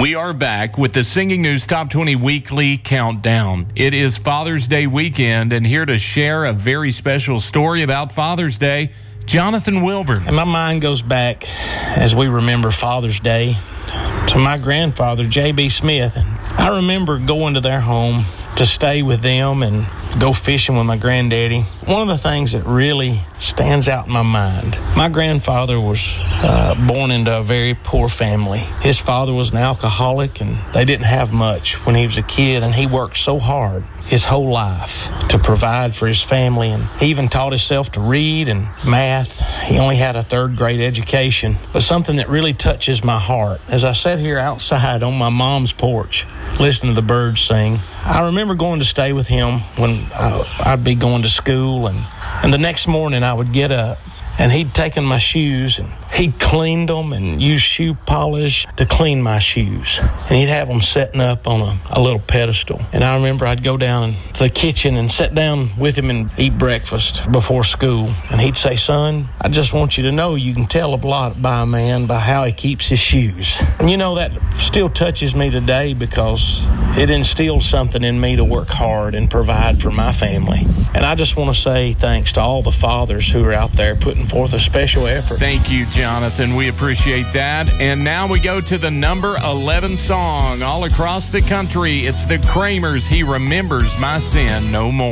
We are back with the Singing News Top 20 Weekly Countdown. It is Father's Day weekend, and here to share a very special story about Father's Day, Jonathan Wilburn. And my mind goes back, as we remember Father's Day, to my grandfather, J.B. Smith. And I remember going to their home to stay with them and go fishing with my granddaddy. One of the things that really stands out in my mind, my grandfather was born into a very poor family. His father was an alcoholic, and they didn't have much when he was a kid, and he worked so hard his whole life to provide for his family, and he even taught himself to read and math. He only had a third-grade education, but something that really touches my heart, as I sat here outside on my mom's porch listening to the birds sing, I remember going to stay with him when I'd be going to school, and the next morning I would get up, and he'd taken my shoes and he'd cleaned them and used shoe polish to clean my shoes. And he'd have them setting up on a little pedestal. And I remember I'd go down to the kitchen and sit down with him and eat breakfast before school. And he'd say, "Son, I just want you to know you can tell a lot by a man by how he keeps his shoes." And you know, that still touches me today because it instilled something in me to work hard and provide for my family. And I just want to say thanks to all the fathers who are out there putting forth a special effort. Thank you, Jonathan. We appreciate that. And now we go to the number 11 song all across the country. It's the Kramers, "He Remembers My Sin No More."